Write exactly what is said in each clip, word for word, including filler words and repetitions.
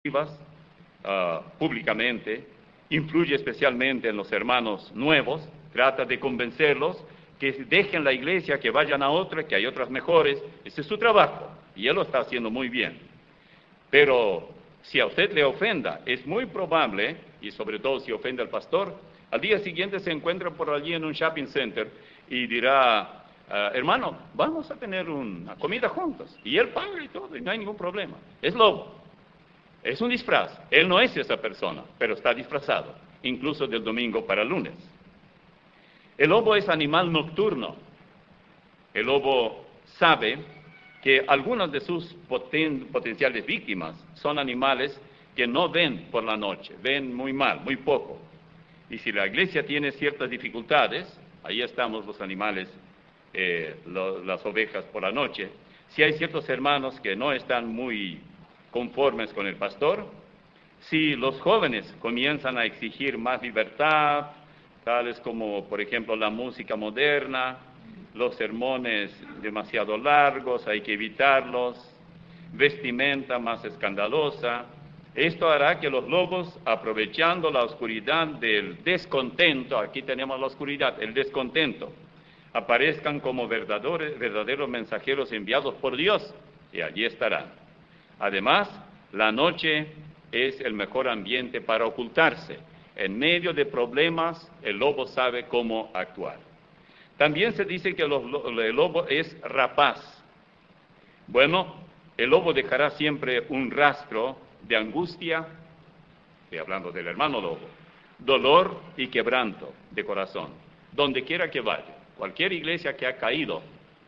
uh, públicamente, influye especialmente en los hermanos nuevos, trata de convencerlos que dejen la iglesia, que vayan a otra, que hay otras mejores. Ese es su trabajo, y él lo está haciendo muy bien. Pero si a usted le ofenda, es muy probable, y sobre todo si ofende al pastor, al día siguiente se encuentra por allí en un shopping center y dirá, uh, hermano, vamos a tener una comida juntos. Y él paga y todo, y no hay ningún problema. Es lobo. Es un disfraz. Él no es esa persona, pero está disfrazado, incluso del domingo para el lunes. El lobo es animal nocturno. El lobo sabe que algunas de sus poten- potenciales víctimas son animales que no ven por la noche, ven muy mal, muy poco. Y si la iglesia tiene ciertas dificultades, ahí estamos los animales, eh, lo, las ovejas por la noche. Si hay ciertos hermanos que no están muy conformes con el pastor, si los jóvenes comienzan a exigir más libertad, tales como, por ejemplo, la música moderna, los sermones demasiado largos, hay que evitarlos, vestimenta más escandalosa, esto hará que los lobos, aprovechando la oscuridad del descontento, aquí tenemos la oscuridad, el descontento, aparezcan como verdaderos, verdaderos mensajeros enviados por Dios, y allí estarán. Además, la noche es el mejor ambiente para ocultarse. En medio de problemas, el lobo sabe cómo actuar. También se dice que los, el lobo es rapaz. Bueno, el lobo dejará siempre un rastro de angustia, estoy hablando del hermano lobo, dolor y quebranto de corazón, donde quiera que vaya. Cualquier iglesia que ha caído,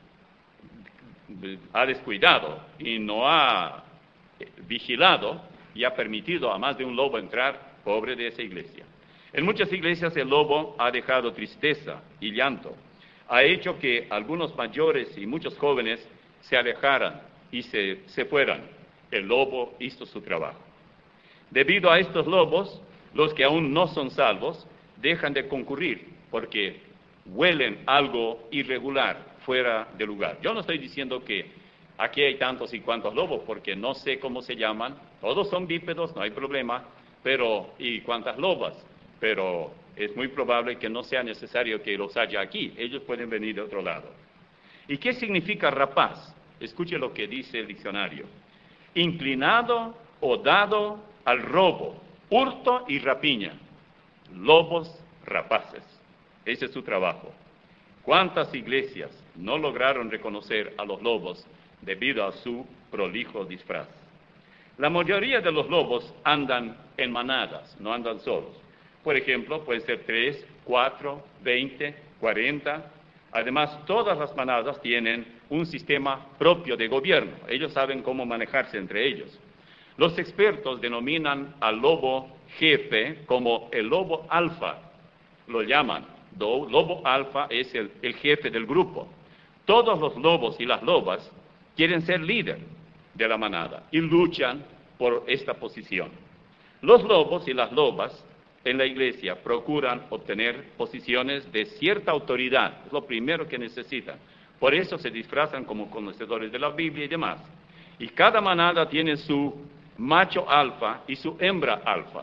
ha descuidado y no ha vigilado y ha permitido a más de un lobo entrar, pobre de esa iglesia. En muchas iglesias el lobo ha dejado tristeza y llanto, ha hecho que algunos mayores y muchos jóvenes se alejaran y se, se fueran. El lobo hizo su trabajo. Debido a estos lobos, los que aún no son salvos dejan de concurrir porque huelen algo irregular, fuera de lugar. Yo no estoy diciendo que aquí hay tantos y cuantos lobos, porque no sé cómo se llaman, todos son bípedos, no hay problema, pero, y cuántas lobas, pero es muy probable que no sea necesario que los haya aquí, ellos pueden venir de otro lado. ¿Y qué significa rapaz? Escuche lo que dice el diccionario. Inclinado o dado al robo, hurto y rapiña. Lobos rapaces. Ese es su trabajo. ¿Cuántas iglesias no lograron reconocer a los lobos debido a su prolijo disfraz? La mayoría de los lobos andan en manadas, no andan solos. Por ejemplo, pueden ser tres, cuatro, veinte, cuarenta. Además, todas las manadas tienen un sistema propio de gobierno. Ellos saben cómo manejarse entre ellos. Los expertos denominan al lobo jefe como el lobo alfa. Lo llaman. Lobo alfa es el, el jefe del grupo. Todos los lobos y las lobas quieren ser líder de la manada y luchan por esta posición. Los lobos y las lobas en la iglesia procuran obtener posiciones de cierta autoridad, es lo primero que necesitan. Por eso se disfrazan como conocedores de la Biblia y demás. Y cada manada tiene su macho alfa y su hembra alfa.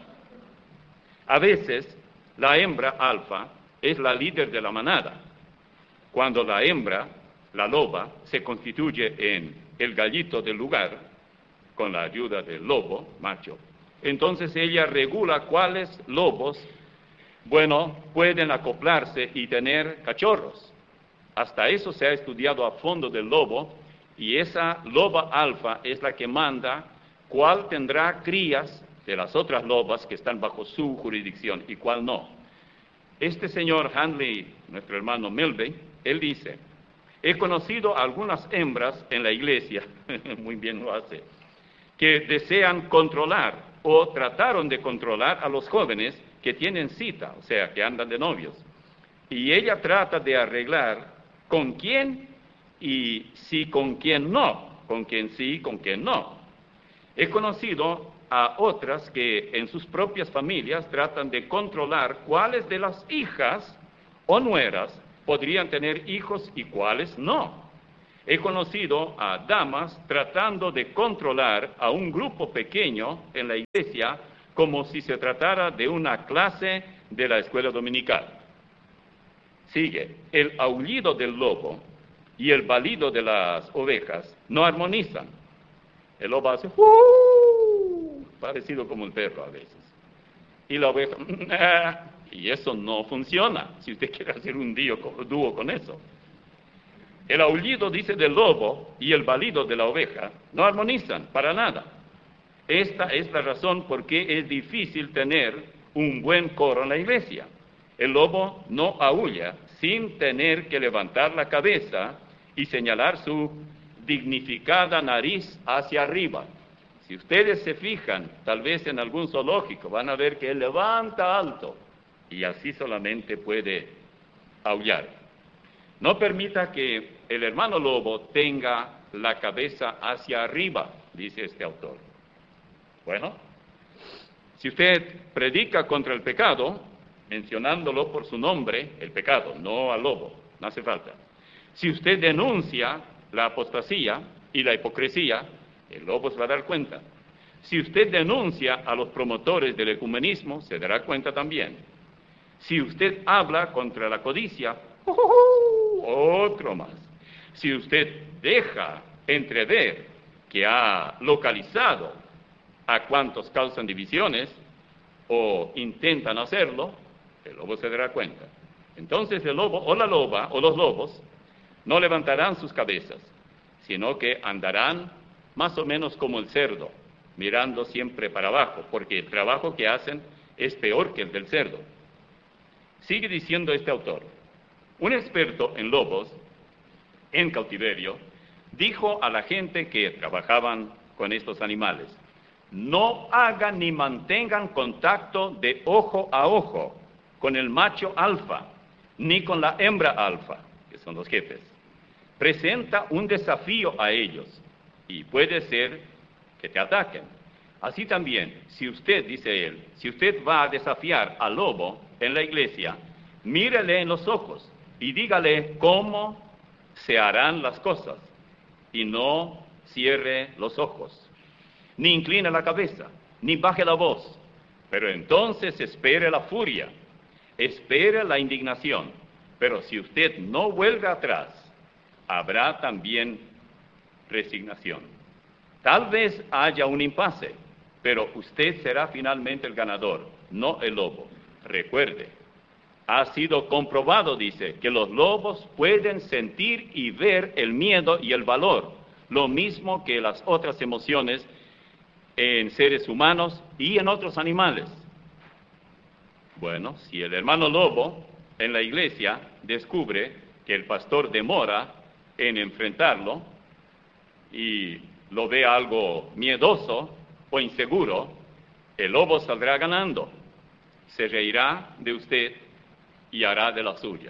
A veces la hembra alfa es la líder de la manada. Cuando la hembra, la loba, se constituye en el gallito del lugar, con la ayuda del lobo, macho, entonces ella regula cuáles lobos, bueno, pueden acoplarse y tener cachorros. Hasta eso se ha estudiado a fondo del lobo, y esa loba alfa es la que manda cuál tendrá crías de las otras lobas que están bajo su jurisdicción y cuál no. Este señor Handley, nuestro hermano Milby, él dice, he conocido a algunas hembras en la iglesia, muy bien lo hace, que desean controlar o trataron de controlar a los jóvenes que tienen cita, o sea, que andan de novios. Y ella trata de arreglar con quién y si con quién no, con quién sí y con quién no. He conocido a otras que en sus propias familias tratan de controlar cuáles de las hijas o nueras podrían tener hijos y cuáles no. He conocido a damas tratando de controlar a un grupo pequeño en la iglesia como si se tratara de una clase de la escuela dominical. Sigue, el aullido del lobo y el balido de las ovejas no armonizan. El lobo hace ¡uh! Parecido como el perro a veces. Y la oveja, y eso no funciona, si usted quiere hacer un dúo con eso. El aullido, dice, del lobo y el balido de la oveja no armonizan para nada. Esta es la razón por qué es difícil tener un buen coro en la iglesia. El lobo no aúlla sin tener que levantar la cabeza y señalar su dignificada nariz hacia arriba. Si ustedes se fijan, tal vez en algún zoológico, van a ver que él levanta alto y así solamente puede aullar. No permita que el hermano lobo tenga la cabeza hacia arriba, dice este autor. Bueno, si usted predica contra el pecado, mencionándolo por su nombre, el pecado, no al lobo, no hace falta. Si usted denuncia la apostasía y la hipocresía, el lobo se va a dar cuenta. Si usted denuncia a los promotores del ecumenismo, se dará cuenta también. Si usted habla contra la codicia, ¡uh! Otro más. Si usted deja entrever que ha localizado a cuantos causan divisiones o intentan hacerlo, el lobo se dará cuenta. Entonces el lobo o la loba o los lobos no levantarán sus cabezas, sino que andarán más o menos como el cerdo, mirando siempre para abajo, porque el trabajo que hacen es peor que el del cerdo. Sigue diciendo este autor, un experto en lobos, en cautiverio, dijo a la gente que trabajaban con estos animales, no hagan ni mantengan contacto de ojo a ojo con el macho alfa, ni con la hembra alfa, que son los jefes. Presenta un desafío a ellos y puede ser que te ataquen. Así también, si usted, dice él, si usted va a desafiar al lobo en la iglesia, mírele en los ojos y dígale cómo se harán las cosas y no cierre los ojos, ni incline la cabeza, ni baje la voz, pero entonces espere la furia, espere la indignación, pero si usted no vuelve atrás, habrá también resignación. Tal vez haya un impasse, pero usted será finalmente el ganador, no el lobo. Recuerde, ha sido comprobado, dice, que los lobos pueden sentir y ver el miedo y el valor, lo mismo que las otras emociones en seres humanos y en otros animales. Bueno, si el hermano lobo en la iglesia descubre que el pastor demora en enfrentarlo y lo ve algo miedoso o inseguro, el lobo saldrá ganando, se reirá de usted y hará de la suya.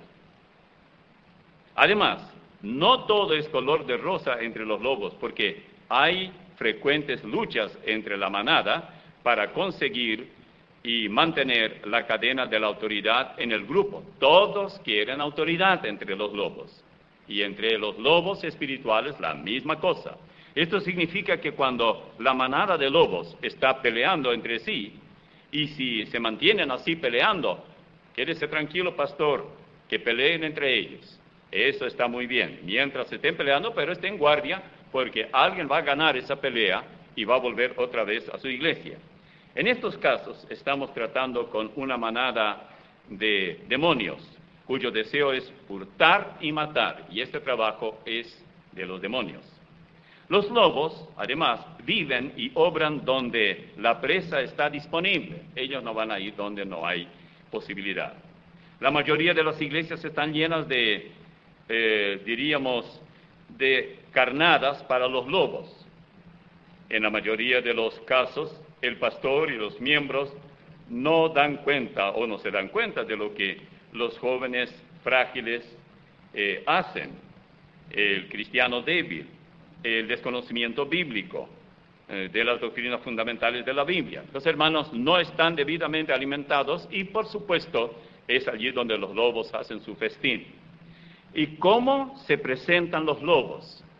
Además, no todo es color de rosa entre los lobos, porque hay frecuentes luchas entre la manada para conseguir y mantener la cadena de la autoridad en el grupo. Todos quieren autoridad entre los lobos. Y entre los lobos espirituales la misma cosa. Esto significa que cuando la manada de lobos está peleando entre sí, y si se mantienen así peleando, quédese tranquilo, pastor, que peleen entre ellos. Eso está muy bien, mientras estén peleando, pero estén en guardia, porque alguien va a ganar esa pelea y va a volver otra vez a su iglesia. En estos casos estamos tratando con una manada de demonios, cuyo deseo es hurtar y matar, y este trabajo es de los demonios. Los lobos, además, viven y obran donde la presa está disponible. Ellos no van a ir donde no hay posibilidad. La mayoría de las iglesias están llenas de, eh, diríamos, de carnadas para los lobos. En la mayoría de los casos, el pastor y los miembros no dan cuenta o no se dan cuenta de lo que los jóvenes frágiles eh, hacen. El cristiano débil, el desconocimiento bíblico eh, de las doctrinas fundamentales de la Biblia. Los hermanos no están debidamente alimentados y, por supuesto, es allí donde los lobos hacen su festín. ¿Y cómo se presentan los lobos?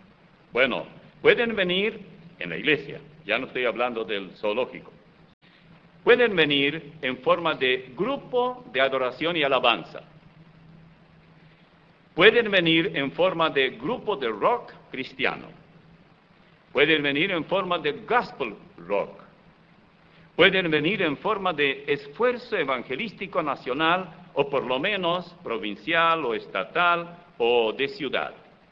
Bueno, pueden venir en la iglesia, ya no estoy hablando del zoológico. Pueden venir en forma de grupo de adoración y alabanza. Pueden venir en forma de grupo de rock cristiano. Pueden venir en forma de gospel rock. Pueden venir en forma de esfuerzo evangelístico nacional o por lo menos provincial o estatal o de ciudad.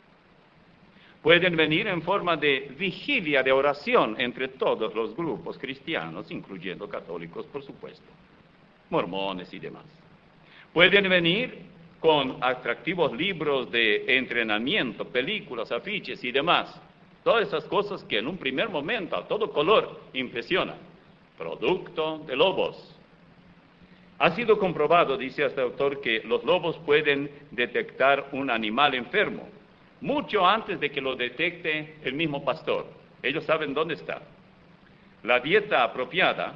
Pueden venir en forma de vigilia de oración entre todos los grupos cristianos, incluyendo católicos, por supuesto, mormones y demás. Pueden venir con atractivos libros de entrenamiento, películas, afiches y demás. Todas esas cosas que en un primer momento, a todo color, impresionan. Producto de lobos. Ha sido comprobado, dice este autor, que los lobos pueden detectar un animal enfermo mucho antes de que lo detecte el mismo pastor. Ellos saben dónde está. La dieta apropiada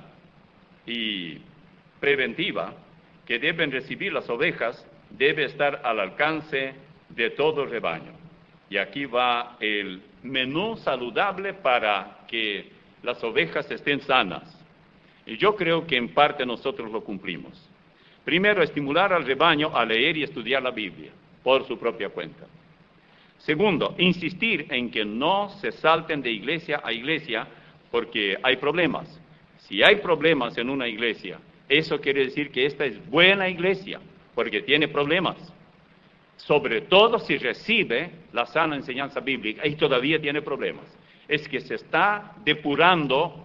y preventiva que deben recibir las ovejas debe estar al alcance de todo el rebaño. Y aquí va el menú saludable para que las ovejas estén sanas. Y yo creo que en parte nosotros lo cumplimos. Primero, estimular al rebaño a leer y estudiar la Biblia por su propia cuenta. Segundo, insistir en que no se salten de iglesia a iglesia porque hay problemas. Si hay problemas en una iglesia, eso quiere decir que esta es buena iglesia porque tiene problemas. Sobre todo si recibe la sana enseñanza bíblica y todavía tiene problemas. Es que se está depurando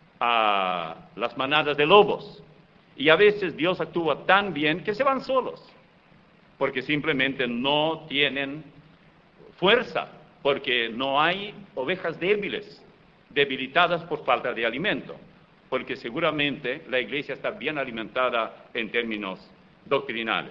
a las manadas de lobos. Y a veces Dios actúa tan bien que se van solos, porque simplemente no tienen fuerza, porque no hay ovejas débiles, debilitadas por falta de alimento, porque seguramente la iglesia está bien alimentada en términos doctrinales.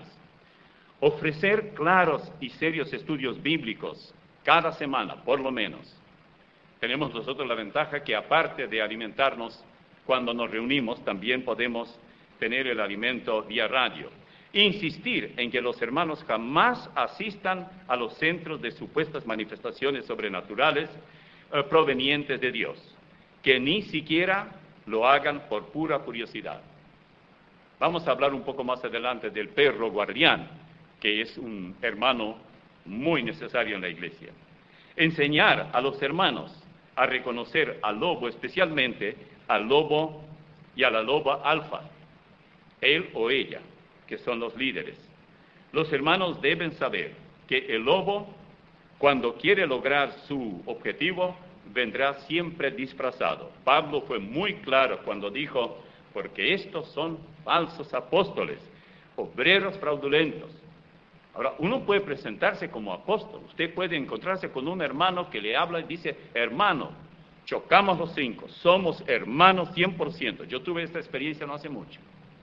Ofrecer claros y serios estudios bíblicos cada semana, por lo menos. Tenemos nosotros la ventaja que aparte de alimentarnos cuando nos reunimos, también podemos tener el alimento vía radio. Insistir en que los hermanos jamás asistan a los centros de supuestas manifestaciones sobrenaturales eh, provenientes de Dios, que ni siquiera lo hagan por pura curiosidad. Vamos a hablar un poco más adelante del perro guardián, que es un hermano muy necesario en la iglesia. Enseñar a los hermanos a reconocer al lobo, especialmente al lobo y a la loba alfa, él o ella, que son los líderes. Los hermanos deben saber que el lobo, cuando quiere lograr su objetivo, vendrá siempre disfrazado. Pablo fue muy claro cuando dijo, porque estos son falsos apóstoles, obreros fraudulentos. Ahora, uno puede presentarse como apóstol, usted puede encontrarse con un hermano que le habla y dice, hermano, chocamos los cinco, somos hermanos cien por ciento. Yo tuve esta experiencia no hace mucho.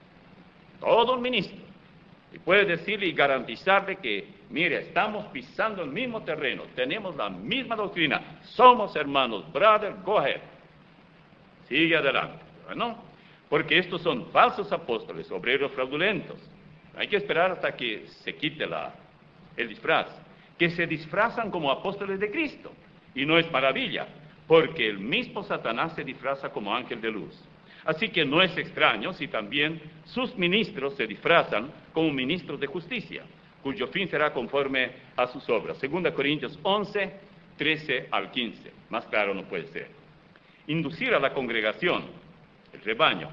Todo un ministro. Y puede decirle y garantizarle que, mire, estamos pisando el mismo terreno, tenemos la misma doctrina, somos hermanos, brother, go ahead. Sigue adelante, ¿no? Porque estos son falsos apóstoles, obreros fraudulentos. Hay que esperar hasta que se quite la, el disfraz. Que se disfrazan como apóstoles de Cristo. Y no es maravilla, porque el mismo Satanás se disfraza como ángel de luz. Así que no es extraño si también sus ministros se disfrazan como ministros de justicia, cuyo fin será conforme a sus obras. Segunda Corintios once, trece al quince. Más claro no puede ser. Inducir a la congregación, el rebaño,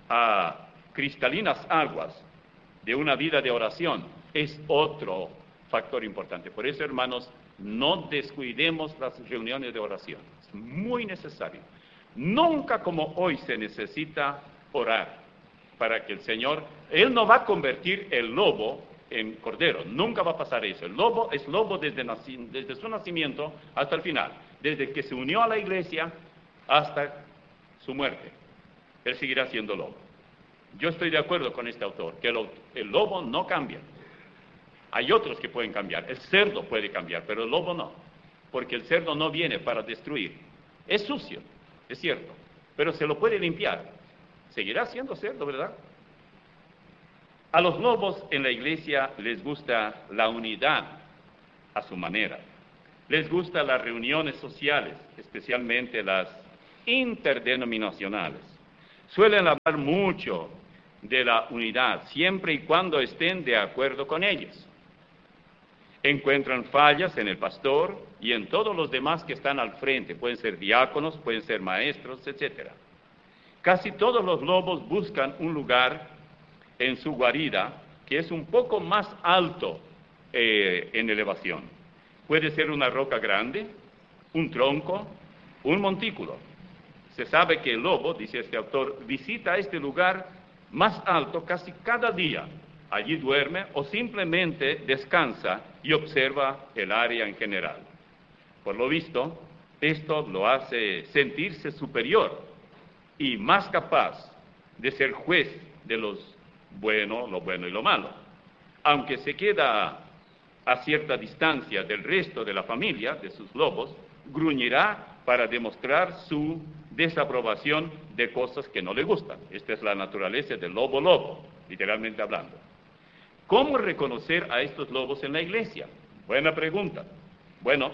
a cristalinas aguas de una vida de oración es otro factor importante. Por eso, hermanos, no descuidemos las reuniones de oración. Es muy necesario. Nunca como hoy se necesita orar para que el Señor, Él no va a convertir el lobo en cordero, nunca va a pasar eso. El lobo es lobo desde, naci- desde su nacimiento hasta el final, desde que se unió a la iglesia hasta su muerte. Él seguirá siendo lobo. Yo estoy de acuerdo con este autor, que el, el lobo no cambia. Hay otros que pueden cambiar, el cerdo puede cambiar, pero el lobo no, porque el cerdo no viene para destruir. Es sucio, es cierto, pero se lo puede limpiar. Seguirá siendo cerdo, ¿verdad? A los lobos en la iglesia les gusta la unidad a su manera. Les gustan las reuniones sociales, especialmente las interdenominacionales. Suelen hablar mucho de la unidad, siempre y cuando estén de acuerdo con ellos. Encuentran fallas en el pastor y en todos los demás que están al frente. Pueden ser diáconos, pueden ser maestros, etcétera. Casi todos los lobos buscan un lugar en su guarida que es un poco más alto eh, en elevación. Puede ser una roca grande, un tronco, un montículo. Se sabe que el lobo, dice este autor, visita este lugar más alto casi cada día. Allí duerme o simplemente descansa y observa el área en general. Por lo visto, esto lo hace sentirse superior y más capaz de ser juez de los bueno, lo bueno y lo malo. Aunque se queda a cierta distancia del resto de la familia, de sus lobos, gruñirá para demostrar su desaprobación de cosas que no le gustan. Esta es la naturaleza del lobo lobo, literalmente hablando. ¿Cómo reconocer a estos lobos en la iglesia? Buena pregunta. Bueno,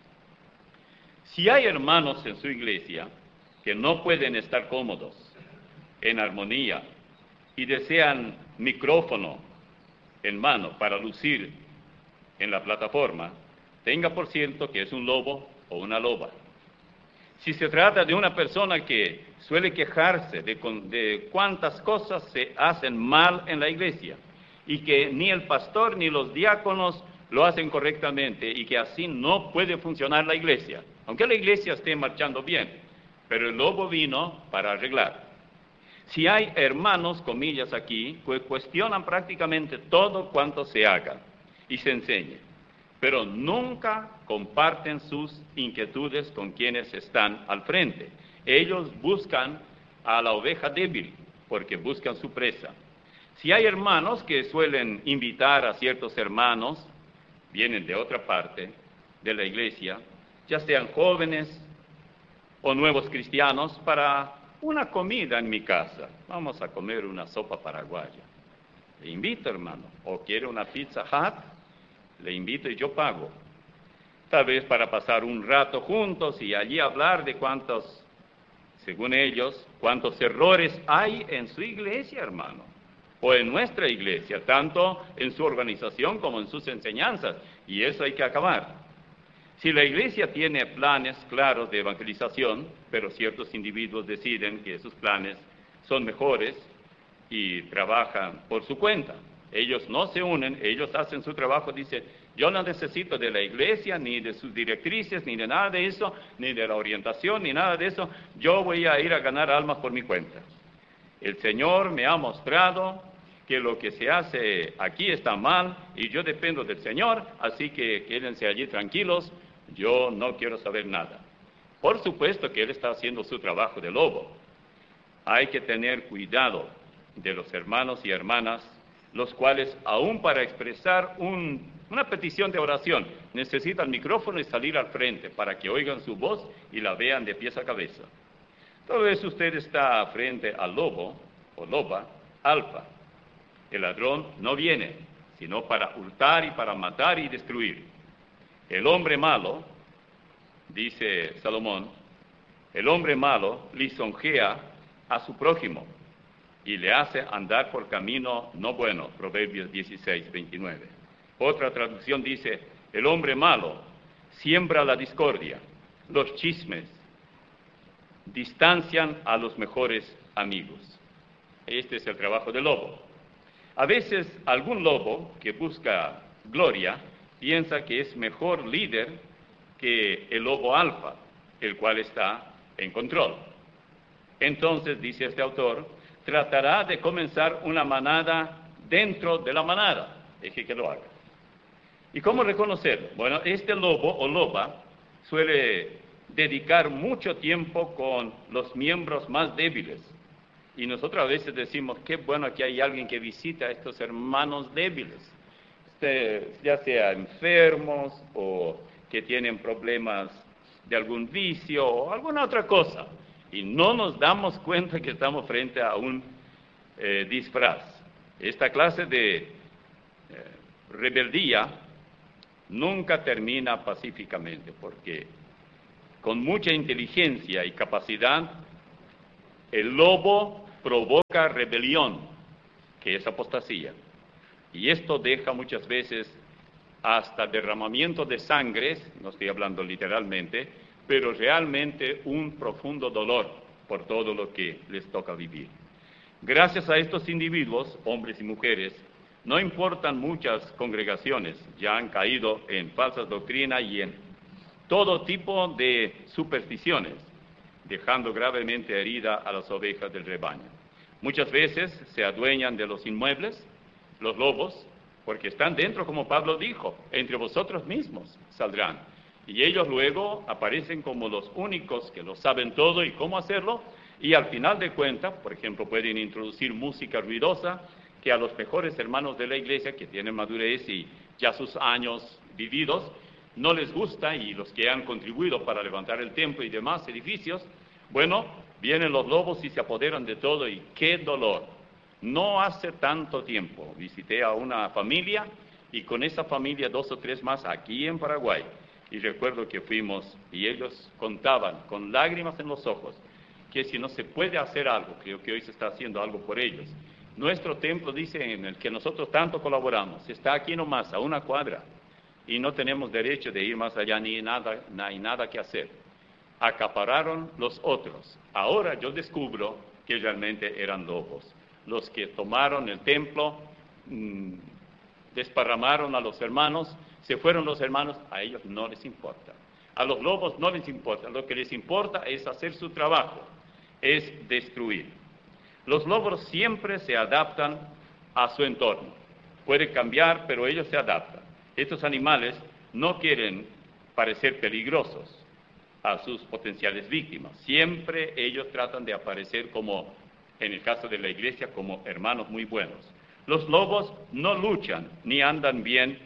si hay hermanos en su iglesia que no pueden estar cómodos, en armonía, y desean micrófono en mano para lucir en la plataforma, tenga por cierto que es un lobo o una loba. Si se trata de una persona que suele quejarse de, de cuántas cosas se hacen mal en la iglesia y que ni el pastor ni los diáconos lo hacen correctamente y que así no puede funcionar la iglesia, aunque la iglesia esté marchando bien, pero el lobo vino para arreglar. Si hay hermanos, comillas aquí, que cuestionan prácticamente todo cuanto se haga y se enseñe, pero nunca comparten sus inquietudes con quienes están al frente. Ellos buscan a la oveja débil, porque buscan su presa. Si hay hermanos que suelen invitar a ciertos hermanos, vienen de otra parte de la iglesia, ya sean jóvenes o nuevos cristianos, para una comida en mi casa. Vamos a comer una sopa paraguaya. Le invito, hermano. O quiere una pizza hut, le invito y yo pago. Tal vez para pasar un rato juntos y allí hablar de cuántos, según ellos, cuántos errores hay en su iglesia, hermano. O en nuestra iglesia, tanto en su organización como en sus enseñanzas. Y eso hay que acabar. Si la iglesia tiene planes claros de evangelización, pero ciertos individuos deciden que esos planes son mejores y trabajan por su cuenta. Ellos no se unen, ellos hacen su trabajo, dicen, yo no necesito de la iglesia, ni de sus directrices, ni de nada de eso, ni de la orientación, ni nada de eso, yo voy a ir a ganar almas por mi cuenta. El Señor me ha mostrado que lo que se hace aquí está mal y yo dependo del Señor, así que quédense allí tranquilos, yo no quiero saber nada. Por supuesto que Él está haciendo su trabajo de lobo. Hay que tener cuidado de los hermanos y hermanas, los cuales aún para expresar un, una petición de oración necesitan micrófono y salir al frente para que oigan su voz y la vean de pies a cabeza. Tal vez usted está frente al lobo o loba alfa. El ladrón no viene, sino para hurtar y para matar y destruir. El hombre malo, dice Salomón, el hombre malo lisonjea a su prójimo y le hace andar por camino no bueno, Proverbios dieciséis, veintinueve. Otra traducción dice, el hombre malo siembra la discordia, los chismes, distancian a los mejores amigos. Este es el trabajo del lobo. A veces algún lobo que busca gloria piensa que es mejor líder que el lobo alfa, el cual está en control. Entonces, dice este autor, tratará de comenzar una manada dentro de la manada. Deje que lo haga. ¿Y cómo reconocerlo? Bueno, este lobo o loba suele dedicar mucho tiempo con los miembros más débiles. Y nosotros a veces decimos, qué bueno que hay alguien que visita a estos hermanos débiles, este, ya sea enfermos o que tienen problemas de algún vicio o alguna otra cosa. Y no nos damos cuenta que estamos frente a un eh, disfraz. Esta clase de eh, rebeldía nunca termina pacíficamente, porque con mucha inteligencia y capacidad, el lobo provoca rebelión, que es apostasía. Y esto deja muchas veces hasta derramamiento de sangre, no estoy hablando literalmente, pero realmente un profundo dolor por todo lo que les toca vivir. Gracias a estos individuos, hombres y mujeres, no importan muchas congregaciones, ya han caído en falsas doctrinas y en todo tipo de supersticiones, dejando gravemente herida a las ovejas del rebaño. Muchas veces se adueñan de los inmuebles, los lobos, porque están dentro, como Pablo dijo, entre vosotros mismos saldrán. Y ellos luego aparecen como los únicos que lo saben todo y cómo hacerlo, y al final de cuentas, por ejemplo, pueden introducir música ruidosa, que a los mejores hermanos de la iglesia, que tienen madurez y ya sus años vividos, no les gusta, y los que han contribuido para levantar el templo y demás edificios, bueno, vienen los lobos y se apoderan de todo, y qué dolor. No hace tanto tiempo visité a una familia, y con esa familia dos o tres más aquí en Paraguay, y recuerdo que fuimos, y ellos contaban con lágrimas en los ojos, que si no se puede hacer algo, creo que hoy se está haciendo algo por ellos. Nuestro templo, dice, en el que nosotros tanto colaboramos, está aquí nomás, a una cuadra, y no tenemos derecho de ir más allá, ni nada, no hay nada que hacer. Acapararon los otros. Ahora yo descubro que realmente eran lobos. Los que tomaron el templo, mmm, desparramaron a los hermanos, se fueron los hermanos, a ellos no les importa. A los lobos no les importa, lo que les importa es hacer su trabajo, es destruir. Los lobos siempre se adaptan a su entorno. Puede cambiar, pero ellos se adaptan. Estos animales no quieren parecer peligrosos a sus potenciales víctimas. Siempre ellos tratan de aparecer como, en el caso de la iglesia, como hermanos muy buenos. Los lobos no luchan ni andan bien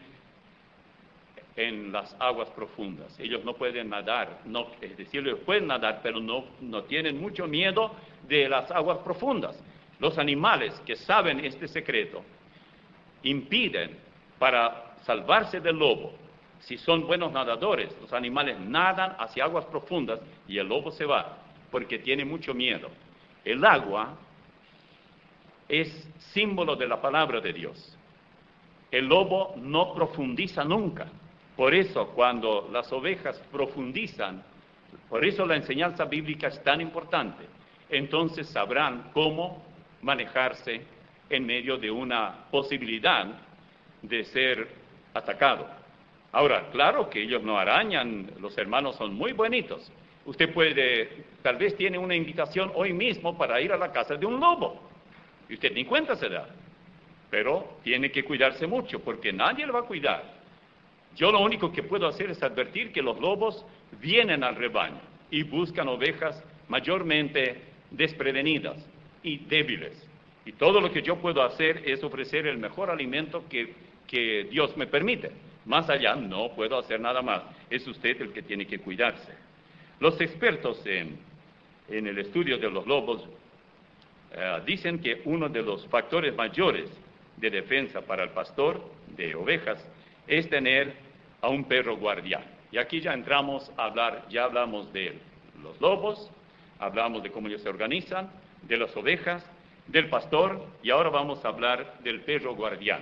en las aguas profundas. Ellos no pueden nadar, no, es decir, ellos pueden nadar, pero no, no tienen mucho miedo de las aguas profundas. Los animales que saben este secreto impiden para salvarse del lobo. Si son buenos nadadores, los animales nadan hacia aguas profundas y el lobo se va porque tiene mucho miedo. El agua es símbolo de la palabra de Dios. El lobo no profundiza nunca. Por eso cuando las ovejas profundizan, por eso la enseñanza bíblica es tan importante. Entonces sabrán cómo manejarse en medio de una posibilidad de ser atacado. Ahora, claro que ellos no arañan, los hermanos son muy bonitos. Usted puede, tal vez tiene una invitación hoy mismo para ir a la casa de un lobo, y usted ni cuenta se da, pero tiene que cuidarse mucho, porque nadie le va a cuidar. Yo lo único que puedo hacer es advertir que los lobos vienen al rebaño y buscan ovejas mayormente desprevenidas y débiles. Y todo lo que yo puedo hacer es ofrecer el mejor alimento que, que Dios me permite. Más allá no puedo hacer nada más. Es usted el que tiene que cuidarse. Los expertos en, en el estudio de los lobos uh, dicen que uno de los factores mayores de defensa para el pastor de ovejas es tener a un perro guardián. Y aquí ya entramos a hablar, ya hablamos de los lobos, hablamos de cómo ellos se organizan, de las ovejas, del pastor, y ahora vamos a hablar del perro guardián.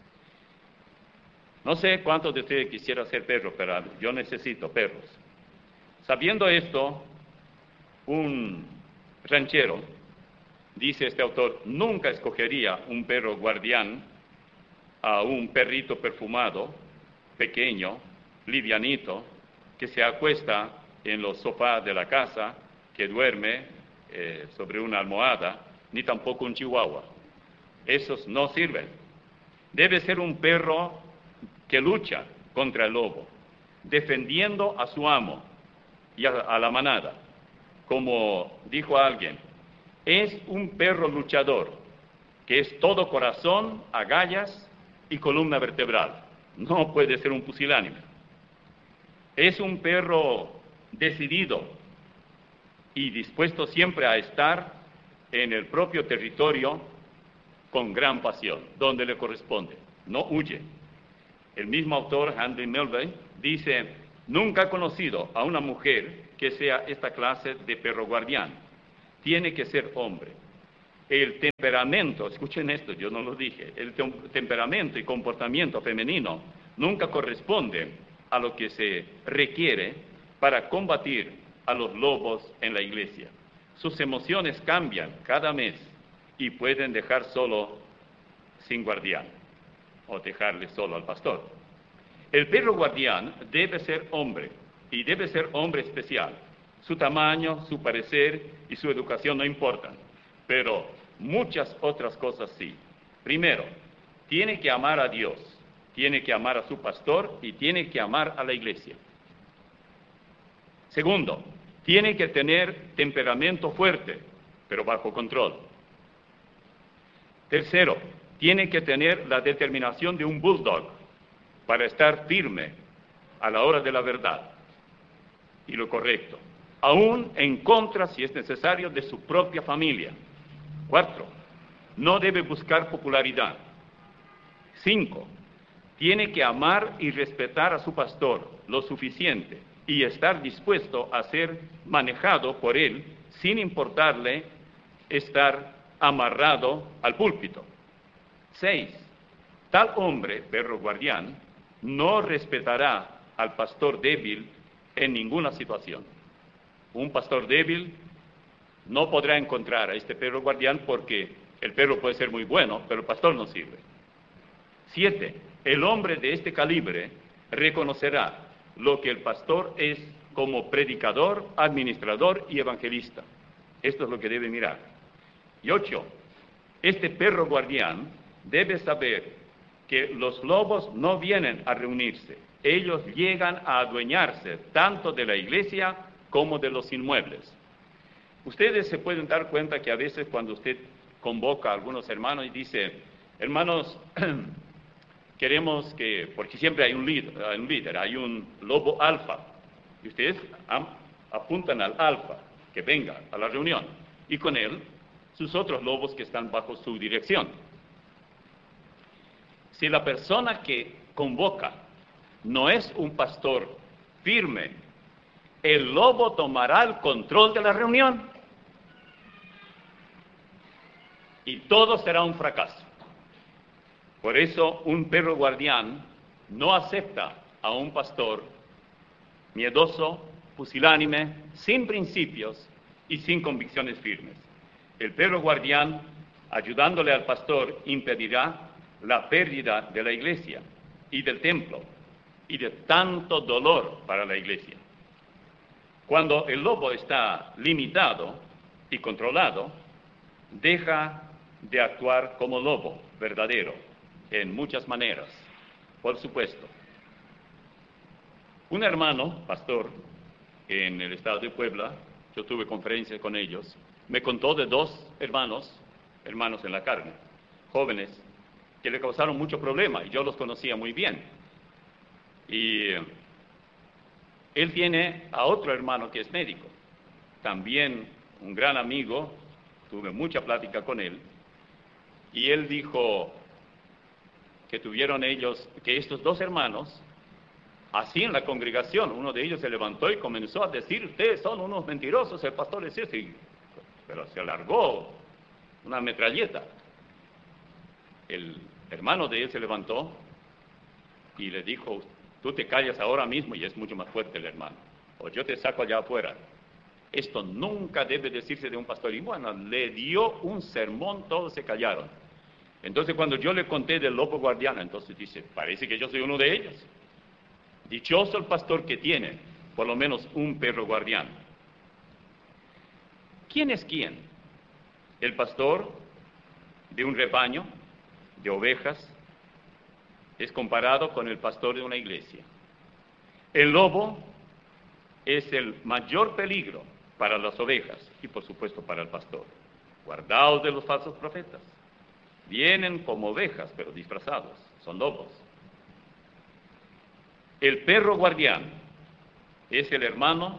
No sé cuántos de ustedes quisieran ser perros, pero yo necesito perros. Sabiendo esto, un ranchero, dice este autor, nunca escogería un perro guardián a un perrito perfumado, pequeño, livianito, que se acuesta en los sofás de la casa, que duerme eh, sobre una almohada, ni tampoco un chihuahua. Esos no sirven. Debe ser un perro que lucha contra el lobo, defendiendo a su amo y a, a la manada. Como dijo alguien, es un perro luchador, que es todo corazón, agallas y columna vertebral. No puede ser un pusilánime. Es un perro decidido y dispuesto siempre a estar en el propio territorio con gran pasión, donde le corresponde. No huye. El mismo autor, Henry Melville, dice, nunca he conocido a una mujer que sea esta clase de perro guardián. Tiene que ser hombre. El temperamento, escuchen esto, yo no lo dije, el tem temperamento y comportamiento femenino nunca corresponde a lo que se requiere para combatir a los lobos en la iglesia. Sus emociones cambian cada mes y pueden dejar solo sin guardián o dejarle solo al pastor. El perro guardián debe ser hombre y debe ser hombre especial. Su tamaño, su parecer y su educación no importan, pero muchas otras cosas sí. Primero, tiene que amar a Dios, tiene que amar a su pastor y tiene que amar a la iglesia. Segundo, tiene que tener temperamento fuerte, pero bajo control. Tercero, tiene que tener la determinación de un bulldog para estar firme a la hora de la verdad y lo correcto, aún en contra, si es necesario, de su propia familia. Cuatro, no debe buscar popularidad. Cinco, tiene que amar y respetar a su pastor lo suficiente y estar dispuesto a ser manejado por él sin importarle estar amarrado al púlpito. Seis, tal hombre, perro guardián, no respetará al pastor débil en ninguna situación. Un pastor débil no podrá encontrar a este perro guardián porque el perro puede ser muy bueno, pero el pastor no sirve. Siete, el hombre de este calibre reconocerá lo que el pastor es como predicador, administrador y evangelista. Esto es lo que debe mirar. Y ocho, este perro guardián debe saber que los lobos no vienen a reunirse. Ellos llegan a adueñarse tanto de la iglesia como de los inmuebles. Ustedes se pueden dar cuenta que a veces cuando usted convoca a algunos hermanos y dice, hermanos, queremos que, porque siempre hay un líder, hay un, líder, hay un lobo alfa, y ustedes apuntan al alfa, que venga a la reunión, y con él sus otros lobos que están bajo su dirección. Si la persona que convoca no es un pastor firme, el lobo tomará el control de la reunión y todo será un fracaso. Por eso un perro guardián no acepta a un pastor miedoso, pusilánime, sin principios y sin convicciones firmes. El perro guardián, ayudándole al pastor, impedirá la pérdida de la iglesia y del templo y de tanto dolor para la iglesia. Cuando el lobo está limitado y controlado, deja de actuar como lobo verdadero en muchas maneras. Por supuesto, un hermano, pastor, en el estado de Puebla, yo tuve conferencias con ellos, me contó de dos hermanos, hermanos en la carne, jóvenes, que le causaron mucho problema, y yo los conocía muy bien. Y él tiene a otro hermano que es médico, también un gran amigo, tuve mucha plática con él, y él dijo que tuvieron ellos, que estos dos hermanos, así en la congregación, uno de ellos se levantó y comenzó a decir, ustedes son unos mentirosos, el pastor es ese, pero se alargó una metralleta. El hermano de él se levantó y le dijo, tú te callas ahora mismo, y es mucho más fuerte el hermano, o yo te saco allá afuera. Esto nunca debe decirse de un pastor. Y bueno, le dio un sermón, todos se callaron. Entonces cuando yo le conté del lobo guardián, entonces dice, parece que yo soy uno de ellos. Dichoso el pastor que tiene por lo menos un perro guardián. ¿Quién es quién? El pastor de un rebaño de ovejas es comparado con el pastor de una iglesia. El lobo es el mayor peligro para las ovejas y por supuesto para el pastor. Guardaos de los falsos profetas. Vienen como ovejas, pero disfrazados, son lobos. El perro guardián es el hermano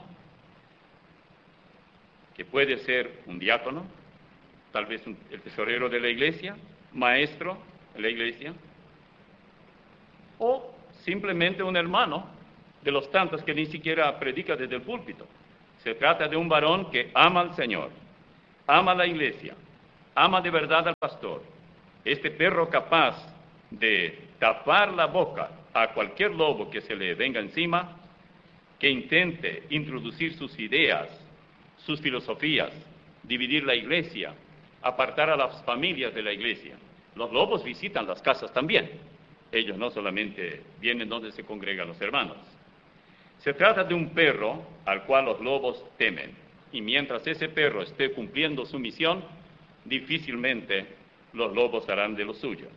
que puede ser un diácono, tal vez un, el tesorero de la iglesia, maestro en la iglesia, o simplemente un hermano de los tantos que ni siquiera predica desde el púlpito. Se trata de un varón que ama al Señor, ama a la iglesia, ama de verdad al pastor. Este perro capaz de tapar la boca a cualquier lobo que se le venga encima, que intente introducir sus ideas, sus filosofías, dividir la iglesia, apartar a las familias de la iglesia. Los lobos visitan las casas también. Ellos no solamente vienen donde se congregan los hermanos. Se trata de un perro al cual los lobos temen. Y mientras ese perro esté cumpliendo su misión, difícilmente los lobos harán de lo suyo.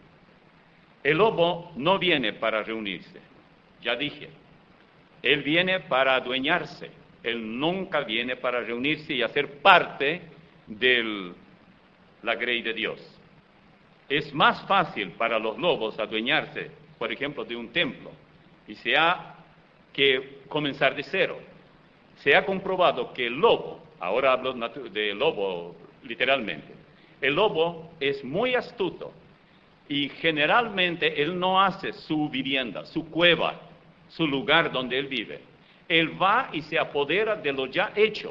El lobo no viene para reunirse, ya dije. Él viene para adueñarse. Él nunca viene para reunirse y hacer parte de la grey de Dios. Es más fácil para los lobos adueñarse, por ejemplo, de un templo, y se ha que comenzar de cero. Se ha comprobado que el lobo, ahora hablo de lobo literalmente, el lobo es muy astuto y generalmente él no hace su vivienda, su cueva, su lugar donde él vive. Él va y se apodera de lo ya hecho.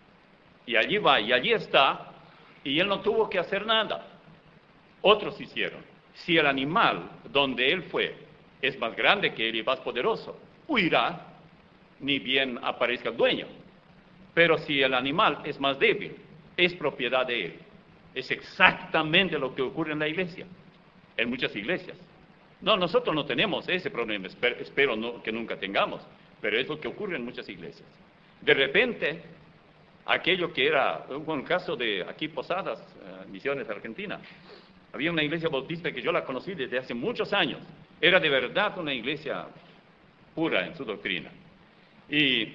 Y allí va, y allí está, y él no tuvo que hacer nada. Otros hicieron. Si el animal donde él fue es más grande que él y más poderoso, huirá, ni bien aparezca el dueño. Pero si el animal es más débil, es propiedad de él. Es exactamente lo que ocurre en la iglesia, en muchas iglesias. No, nosotros no tenemos ese problema, espero, espero no, que nunca tengamos, pero es lo que ocurre en muchas iglesias. De repente, aquello que era, un caso de aquí Posadas, uh, Misiones Argentina, había una iglesia bautista que yo la conocí desde hace muchos años. Era de verdad una iglesia pura en su doctrina. Y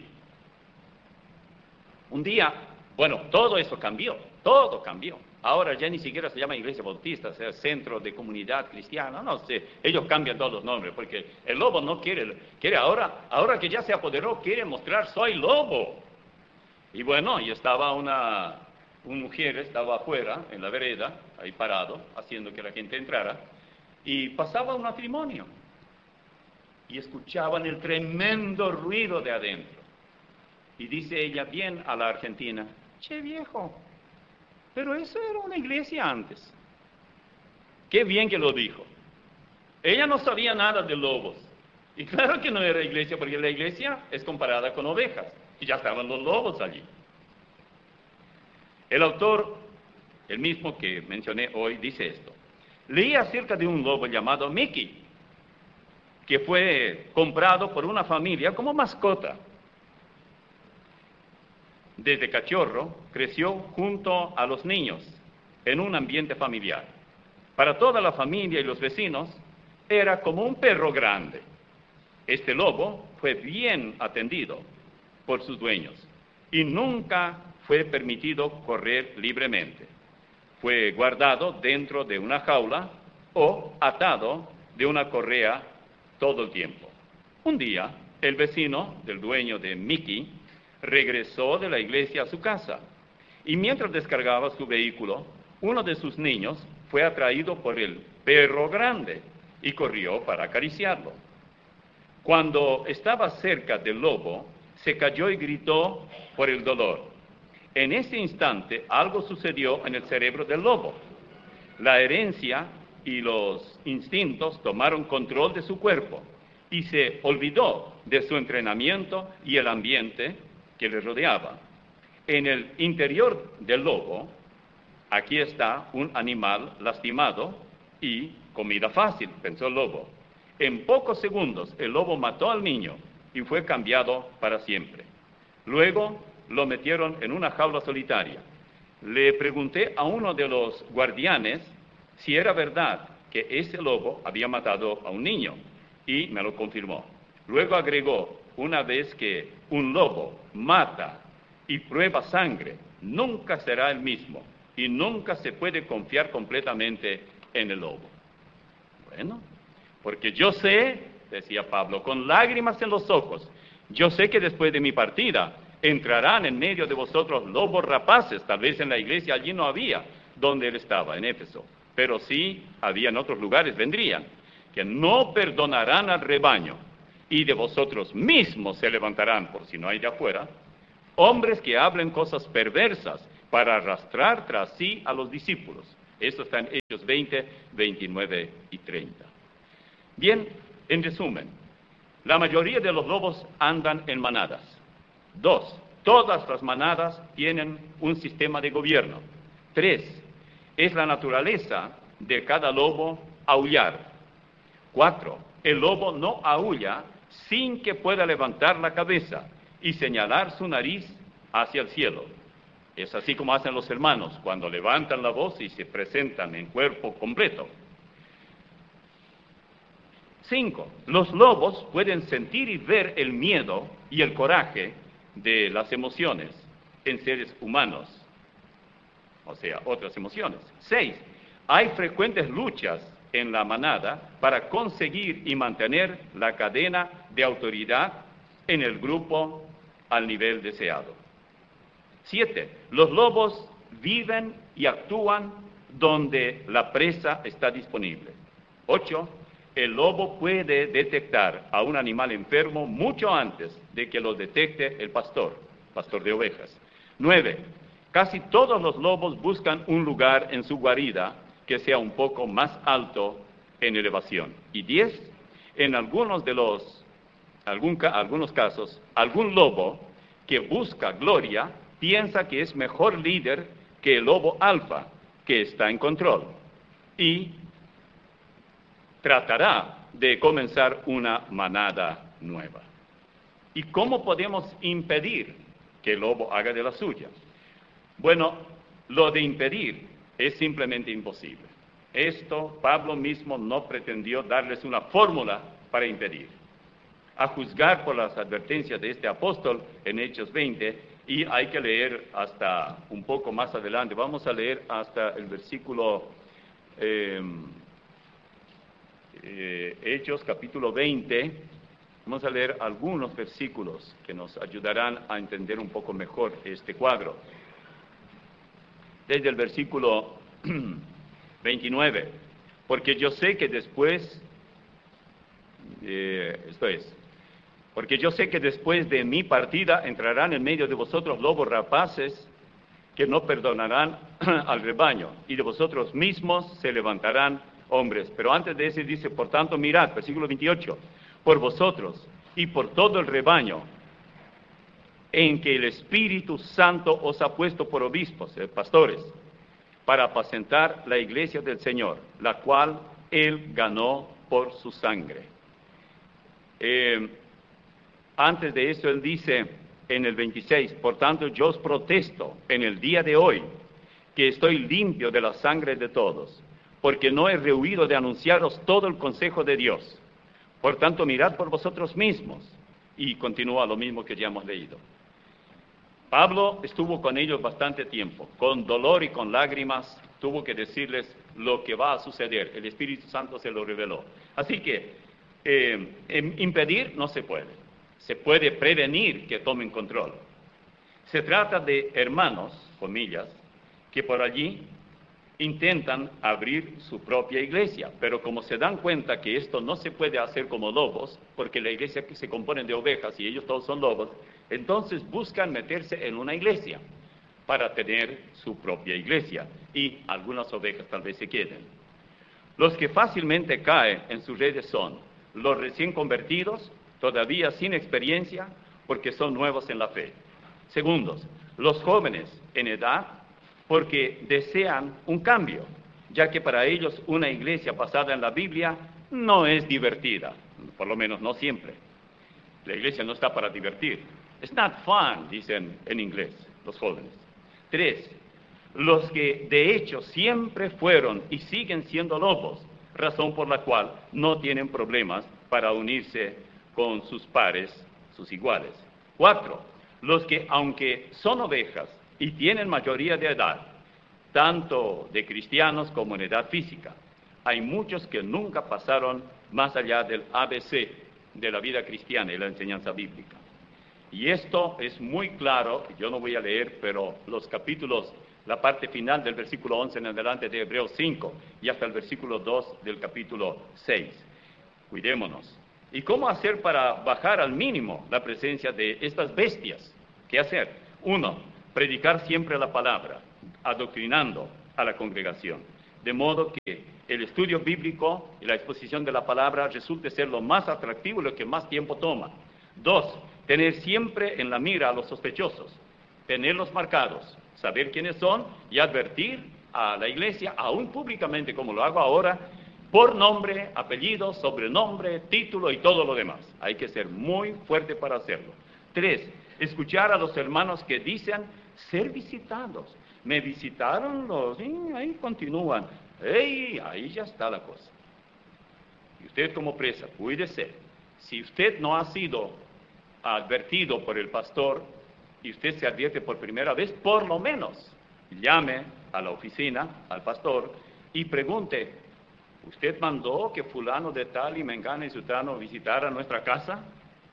un día, bueno, todo eso cambió, todo cambió. Ahora ya ni siquiera se llama iglesia bautista, o sea, centro de comunidad cristiana, no sé, ellos cambian todos los nombres, porque el lobo no quiere, quiere ahora, ahora que ya se apoderó, quiere mostrar, soy lobo. Y bueno, y estaba una, una mujer, estaba afuera, en la vereda, ahí parado, haciendo que la gente entrara, y pasaba un matrimonio, y escuchaban el tremendo ruido de adentro. Y dice ella bien a la argentina, che viejo, pero eso era una iglesia antes. Qué bien que lo dijo. Ella no sabía nada de lobos. Y claro que no era iglesia, porque la iglesia es comparada con ovejas. Y ya estaban los lobos allí. El autor, el mismo que mencioné hoy, dice esto. Leí acerca de un lobo llamado Mickey, que fue comprado por una familia como mascota. Desde cachorro, creció junto a los niños en un ambiente familiar. Para toda la familia y los vecinos, era como un perro grande. Este lobo fue bien atendido por sus dueños y nunca fue permitido correr libremente. Fue guardado dentro de una jaula o atado de una correa todo el tiempo. Un día, el vecino del dueño de Mickey regresó de la iglesia a su casa y mientras descargaba su vehículo, uno de sus niños fue atraído por el perro grande y corrió para acariciarlo. Cuando estaba cerca del lobo, se cayó y gritó por el dolor. En ese instante, algo sucedió en el cerebro del lobo. La herencia y los instintos tomaron control de su cuerpo y se olvidó de su entrenamiento y el ambiente que le rodeaba. En el interior del lobo, aquí está un animal lastimado y comida fácil, pensó el lobo. En pocos segundos el lobo mató al niño y fue cambiado para siempre. Luego lo metieron en una jaula solitaria. Le pregunté a uno de los guardianes si era verdad que ese lobo había matado a un niño y me lo confirmó. Luego agregó, una vez que un lobo mata y prueba sangre, nunca será el mismo y nunca se puede confiar completamente en el lobo. Bueno, porque yo sé, decía Pablo, con lágrimas en los ojos, yo sé que después de mi partida entrarán en medio de vosotros lobos rapaces, tal vez en la iglesia allí no había, donde él estaba, en Éfeso, pero sí había en otros lugares, vendrían. que no perdonarán al rebaño, y de vosotros mismos se levantarán, por si no hay de afuera, hombres que hablen cosas perversas para arrastrar tras sí a los discípulos. Esto está en Hechos veinte, veintinueve y treinta. Bien, en resumen, la mayoría de los lobos andan en manadas. Dos, todas las manadas tienen un sistema de gobierno. Tres, es la naturaleza de cada lobo aullar. Cuatro, el lobo no aúlla sin que pueda levantar la cabeza y señalar su nariz hacia el cielo. Es así como hacen los hermanos cuando levantan la voz y se presentan en cuerpo completo. Cinco, los lobos pueden sentir y ver el miedo y el coraje de las emociones en seres humanos, o sea, otras emociones. Seis, hay frecuentes luchas en la manada para conseguir y mantener la cadena de autoridad en el grupo al nivel deseado. Siete, los lobos viven y actúan donde la presa está disponible. Ocho, el lobo puede detectar a un animal enfermo mucho antes de que lo detecte el pastor, pastor de ovejas. Nueve, casi todos los lobos buscan un lugar en su guarida que sea un poco más alto en elevación. Y diez, en algunos de los, algún, algunos casos, algún lobo que busca gloria piensa que es mejor líder que el lobo alfa, que está en control, y tratará de comenzar una manada nueva. ¿Y cómo podemos impedir que el lobo haga de la suya? Bueno, lo de impedir es simplemente imposible. Esto Pablo mismo no pretendió darles una fórmula para impedir. A juzgar por las advertencias de este apóstol en Hechos veinte, y hay que leer hasta un poco más adelante, vamos a leer hasta el versículo eh, eh, Hechos capítulo veinte, vamos a leer algunos versículos que nos ayudarán a entender un poco mejor este cuadro. Desde el versículo veintinueve, porque yo sé que después, eh, esto es, porque yo sé que después de mi partida entrarán en medio de vosotros lobos rapaces que no perdonarán al rebaño, y de vosotros mismos se levantarán hombres. Pero antes de eso dice, por tanto, mirad, versículo veintiocho, por vosotros y por todo el rebaño en que el Espíritu Santo os ha puesto por obispos, eh, pastores, para apacentar la iglesia del Señor, la cual Él ganó por su sangre. Eh, antes de eso Él dice en el veintiséis, por tanto yo os protesto en el día de hoy que estoy limpio de la sangre de todos, porque no he rehuido de anunciaros todo el consejo de Dios. Por tanto, mirad por vosotros mismos. Y continúa lo mismo que ya hemos leído. Pablo estuvo con ellos bastante tiempo, con dolor y con lágrimas, tuvo que decirles lo que va a suceder. El Espíritu Santo se lo reveló. Así que eh, impedir no se puede, se puede prevenir que tomen control. Se trata de hermanos, comillas, que por allí intentan abrir su propia iglesia, pero como se dan cuenta que esto no se puede hacer como lobos, porque la iglesia se compone de ovejas y ellos todos son lobos, entonces buscan meterse en una iglesia para tener su propia iglesia, y algunas ovejas tal vez se queden. Los que fácilmente caen en sus redes son los recién convertidos, todavía sin experiencia, porque son nuevos en la fe. Segundos, los jóvenes en edad, porque desean un cambio, ya que para ellos una iglesia basada en la Biblia no es divertida, por lo menos no siempre. La iglesia no está para divertir. It's not fun, dicen en inglés los jóvenes. Tres, los que de hecho siempre fueron y siguen siendo lobos, razón por la cual no tienen problemas para unirse con sus pares, sus iguales. Cuatro, los que aunque son ovejas y tienen mayoría de edad, tanto de cristianos como en edad física, hay muchos que nunca pasaron más allá del A B C de la vida cristiana y la enseñanza bíblica. Y esto es muy claro, yo no voy a leer, pero los capítulos, la parte final del versículo once en adelante de Hebreos cinco y hasta el versículo dos del capítulo seis. Cuidémonos. ¿Y cómo hacer para bajar al mínimo la presencia de estas bestias? ¿Qué hacer? Uno, predicar siempre la palabra, adoctrinando a la congregación, de modo que el estudio bíblico y la exposición de la palabra resulte ser lo más atractivo y lo que más tiempo toma. Dos, tener siempre en la mira a los sospechosos, tenerlos marcados, saber quiénes son y advertir a la iglesia, aún públicamente como lo hago ahora, por nombre, apellido, sobrenombre, título y todo lo demás. Hay que ser muy fuerte para hacerlo. Tres, escuchar a los hermanos que dicen ser visitados. Me visitaron los, y ahí continúan. ¡Ey! Ahí ya está la cosa. Y usted como presa, cuídese. Si usted no ha sido advertido por el pastor y usted se advierte por primera vez, por lo menos llame a la oficina, al pastor, y pregunte, ¿usted mandó que fulano de tal y mengano y sutano visitara nuestra casa?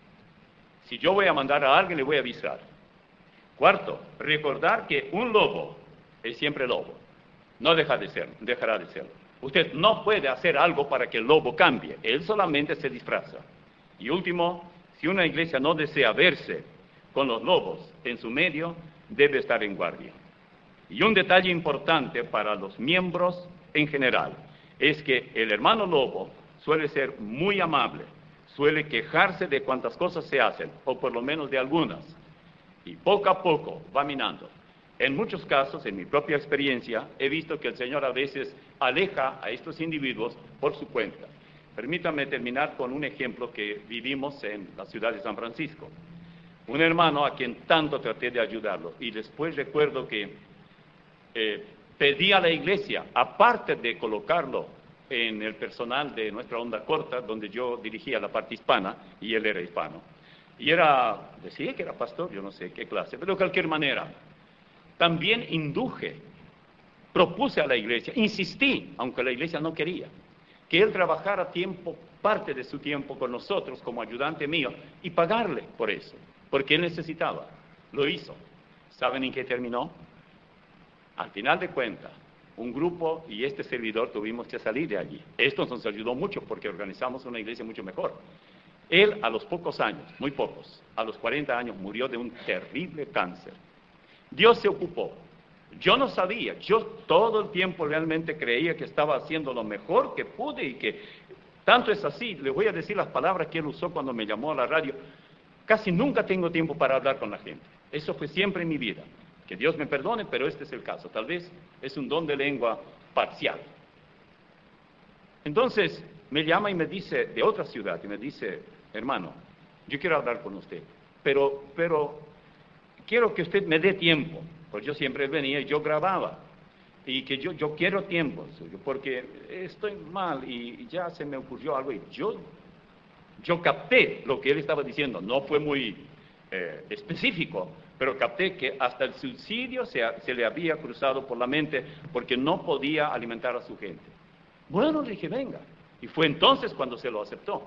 Si yo voy a mandar a alguien, le voy a avisar. Cuarto, recordar que un lobo es siempre lobo. No deja de ser, dejará de serlo. Usted no puede hacer algo para que el lobo cambie. Él solamente se disfraza. Y último, si una iglesia no desea verse con los lobos en su medio, debe estar en guardia. Y un detalle importante para los miembros en general es que el hermano lobo suele ser muy amable, suele quejarse de cuantas cosas se hacen, o por lo menos de algunas, y poco a poco va minando. En muchos casos, en mi propia experiencia, he visto que el Señor a veces aleja a estos individuos por su cuenta. Permítame terminar con un ejemplo que vivimos en la ciudad de San Francisco. Un hermano a quien tanto traté de ayudarlo, y después recuerdo que eh, pedí a la iglesia, aparte de colocarlo en el personal de nuestra onda corta, donde yo dirigía la parte hispana, y él era hispano, y era, decía que era pastor, yo no sé qué clase, pero de cualquier manera, también induje, propuse a la iglesia, insistí, aunque la iglesia no quería, que él trabajara tiempo, parte de su tiempo con nosotros como ayudante mío, y pagarle por eso, porque él necesitaba. Lo hizo. ¿Saben en qué terminó? Al final de cuentas, un grupo y este servidor tuvimos que salir de allí. Esto nos ayudó mucho porque organizamos una iglesia mucho mejor. Él a los pocos años, muy pocos, a los cuarenta años murió de un terrible cáncer. Dios se ocupó. Yo no sabía, yo todo el tiempo realmente creía que estaba haciendo lo mejor que pude y que tanto es así, le voy a decir las palabras que él usó cuando me llamó a la radio, casi nunca tengo tiempo para hablar con la gente. Eso fue siempre en mi vida. Que Dios me perdone, pero este es el caso. Tal vez es un don de lengua parcial. Entonces me llama y me dice, de otra ciudad, y me dice, hermano, yo quiero hablar con usted, pero, pero quiero que usted me dé tiempo. Pues yo siempre venía y yo grababa, y que yo, yo quiero tiempo suyo, porque estoy mal y ya se me ocurrió algo, y yo, yo capté lo que él estaba diciendo, no fue muy eh, específico, pero capté que hasta el suicidio se, se le había cruzado por la mente, porque no podía alimentar a su gente. Bueno, le dije, venga, y fue entonces cuando se lo aceptó.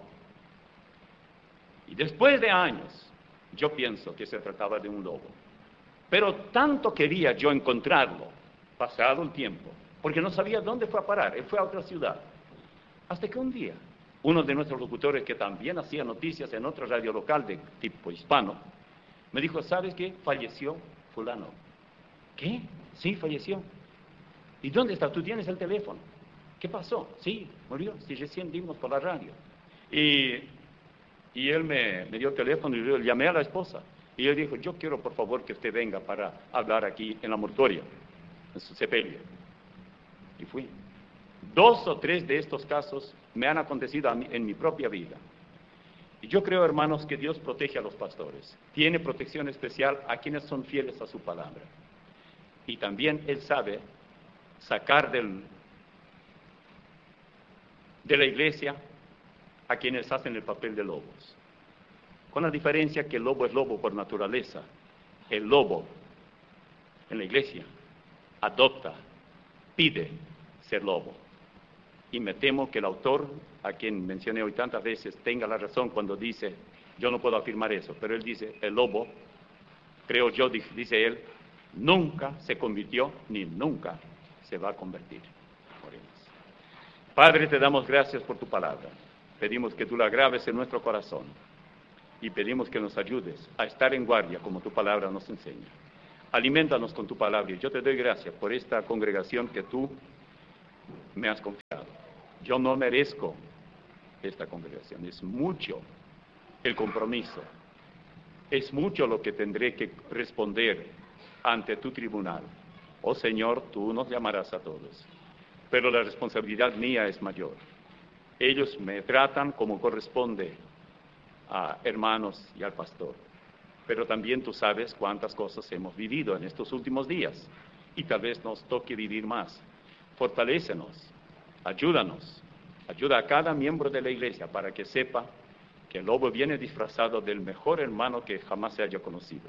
Y después de años, yo pienso que se trataba de un lobo. Pero tanto quería yo encontrarlo, pasado el tiempo, porque no sabía dónde fue a parar. Él fue a otra ciudad. Hasta que un día, uno de nuestros locutores, que también hacía noticias en otra radio local de tipo hispano, me dijo, ¿sabes qué? Falleció fulano. ¿Qué? Sí, falleció. ¿Y dónde está? ¿Tú tienes el teléfono? ¿Qué pasó? Sí, murió. Sí, recién dimos por la radio. Y, y él me, me dio el teléfono y yo llamé a la esposa. Y él dijo, yo quiero por favor que usted venga para hablar aquí en la mortuoria, en su sepelio. Y fui. Dos o tres de estos casos me han acontecido a mí, en mi propia vida. Y yo creo, hermanos, que Dios protege a los pastores. Tiene protección especial a quienes son fieles a su palabra. Y también Él sabe sacar del, de la iglesia a quienes hacen el papel de lobos. Con la diferencia que el lobo es lobo por naturaleza. El lobo en la iglesia adopta, pide ser lobo. Y me temo que el autor, a quien mencioné hoy tantas veces, tenga la razón cuando dice, yo no puedo afirmar eso, pero él dice, el lobo, creo yo, dice él, nunca se convirtió ni nunca se va a convertir. Oremos. Padre, te damos gracias por tu palabra. Pedimos que tú la graves en nuestro corazón y pedimos que nos ayudes a estar en guardia como tu palabra nos enseña. Aliméntanos con tu palabra y yo te doy gracias por esta congregación que tú me has confiado. Yo no merezco esta congregación, es mucho el compromiso, es mucho lo que tendré que responder ante tu tribunal. Oh Señor, tú nos llamarás a todos, pero la responsabilidad mía es mayor. Ellos me tratan como corresponde a hermanos y al pastor, pero también tú sabes cuántas cosas hemos vivido en estos últimos días y tal vez nos toque vivir más. Fortalécenos, ayúdanos, ayuda a cada miembro de la iglesia para que sepa que el lobo viene disfrazado del mejor hermano que jamás se haya conocido,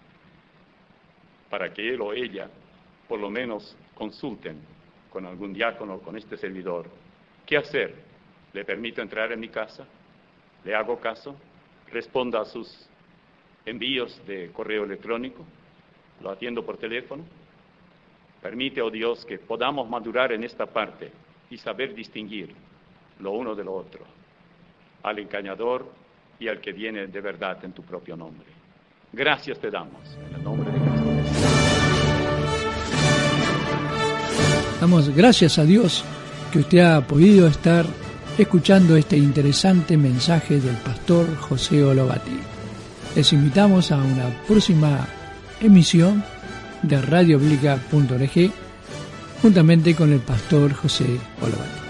para que él o ella por lo menos consulten con algún diácono o con este servidor. ¿Qué hacer? ¿Le permito entrar en mi casa? ¿Le hago caso? ¿Respondo a sus envíos de correo electrónico? ¿Lo atiendo por teléfono? Permite, oh Dios, que podamos madurar en esta parte y saber distinguir lo uno de lo otro, al engañador y al que viene de verdad en tu propio nombre. Gracias te damos, en el nombre de Cristo. Damos gracias a Dios que usted ha podido estar escuchando este interesante mensaje del pastor José Olobati. Les invitamos a una próxima emisión de radio bíblica punto org juntamente con el pastor José Olobati.